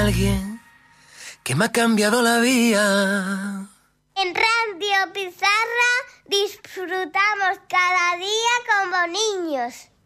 alguien que me ha cambiado la vida. En Radio Pizarra disfrutamos cada día como niños.